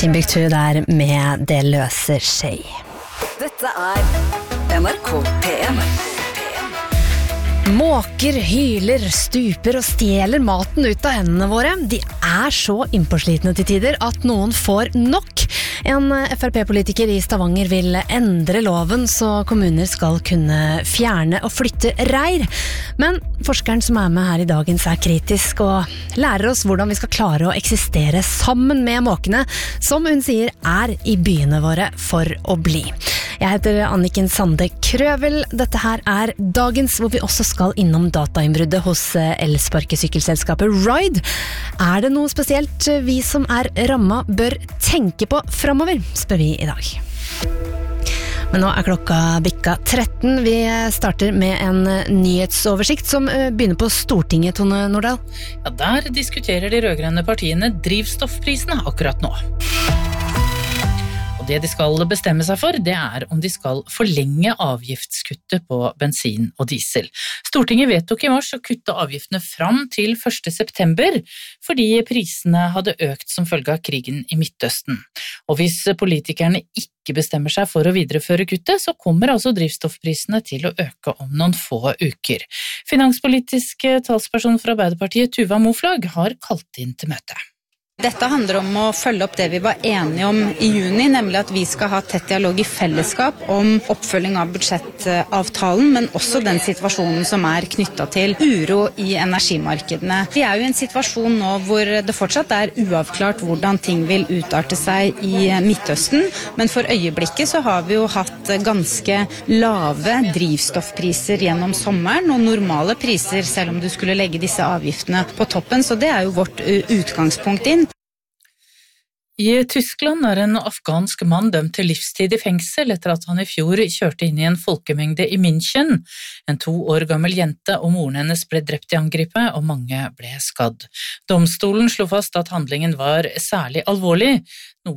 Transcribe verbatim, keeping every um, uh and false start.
Timbuktu der med Det løser seg. Dette er N R K P M. Måker, hyler, stuper og stjeler maten ut av hendene våre. De er så innpåslitne til tider at noen får nok. En F R P-politiker i Stavanger vil endre loven så kommuner skal kunne fjerne og flytte reir. Men forskeren som er med her i dagens er kritisk og lærer oss hvordan vi skal klare å eksistere sammen med måkene, som hun sier er i byene våre for å bli. Jeg heter Anniken Sande Krøvel. Dette her er dagens hvor vi også skal innom datainnbruddet hos elsparkesykkelselskapet Ride. Er det noe spesielt vi som er rammet bør tenke på fremover, spør vi i dag. Men nå er klokka bikka tretten. Vi starter med en nyhetsoversikt som begynner på Stortinget, Tone Nordahl. Ja, der diskuterer de rødgrønne partiene drivstoffprisene akkurat nå. Og det de skal bestemme seg for, det er om de skal forlenge avgiftskuttet på bensin og diesel. Stortinget vedtok i mars å kutte avgiftene fram til første september, fordi prisene hadde økt som følge av krigen i Midtøsten. Og hvis politikerne ikke bestemmer seg for å videreføre kuttet, så kommer altså drivstoffprisene til å øke om noen få uker. Finanspolitisk talsperson fra Arbeiderpartiet, Tuva Moflag, har kalt inn til møte. Dette handler om å følge opp det vi var enige om i juni, nemlig at vi skal ha tett dialog i fellesskap om oppfølging av budsjettavtalen, men også den situasjonen som er knyttet til uro i energimarkedene. Vi er jo i en situasjon nå hvor det fortsatt er uavklart hvordan ting vil utarte seg i Midtøsten, men for øyeblikket så har vi jo hatt ganske lave drivstoffpriser gjennom sommeren, og normale priser selv om du skulle legge disse avgiftene på toppen, så det er jo vårt utgangspunkt inn. I Tyskland er en afghansk mann dømt til livstid i fengsel etter at han i fjor kjørte inn i en folkemengde i München. En to år gammel jente og moren hennes ble drept i angrepet, og mange ble skadd. Domstolen slo fast at handlingen var særlig alvorlig, noe